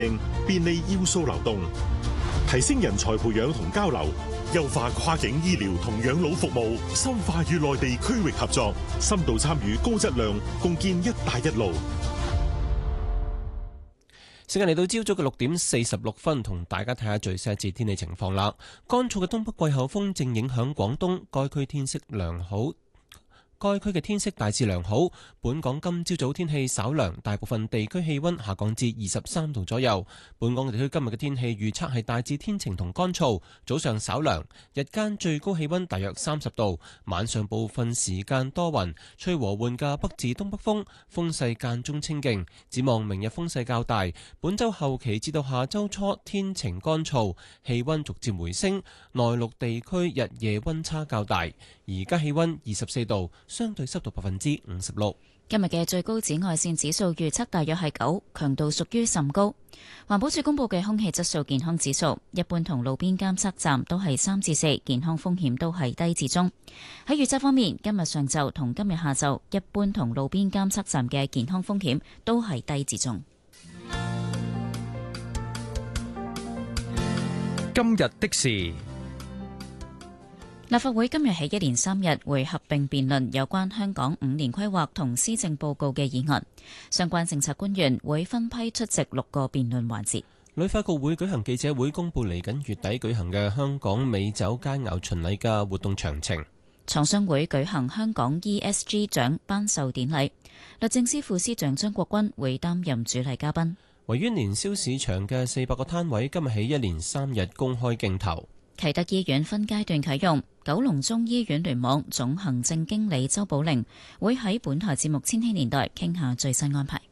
便利要素流動，提升人才培養同交流，優化跨境醫療同養老服務，深化與內地區域合作，深度參與高質量共建一帶一路。 時間嚟到朝早嘅6:46，同大家睇下最新一節天氣情況啦。乾燥嘅東北季候風正影響廣東，該區天色良好。該區嘅天色大致良好，本港今朝早天氣稍涼，大部分地區氣溫下降至23度左右。本港地區今日嘅天氣預測係大致天晴同乾燥，早上稍涼，日間最高氣溫大約30度，晚上部分時間多雲，吹和緩嘅北至東北風，風勢間中清勁。展望明日風勢較大，本週後期至到下週初天晴乾燥，氣溫逐漸回升，內陸地區日夜溫差較大。而家氣溫24度，相對濕度56%。 今日嘅最高紫外線指數預測大約係9，強度屬於甚高。環保署公布嘅空氣質素健康指數，一般同路邊監測站都係3至4，健康風險都係低至中。喺預測方面，今日上晝同今日下晝，一般同路邊監測站嘅健康風險都係低至中。 今日的事。 立法會今日起1連3日會合併辯論有關香港5年規劃同施政報告嘅議案，相關政策官員會分批出席6個辯論環節。 旅發局會舉行記者會，公佈嚟緊月底舉行嘅香港美酒佳餚巡禮嘅活動詳情。 廠商會舉行香港 ESG 獎頒授典禮，律政司副司長張國軍會擔任主禮嘉賓。 位於年宵市場嘅400個攤位今日起1連3日公開競投。 啟德醫院分階段啟用，九龍中醫院聯網總行政經理周寶玲會喺本台節目《千禧年代》傾下最新安排。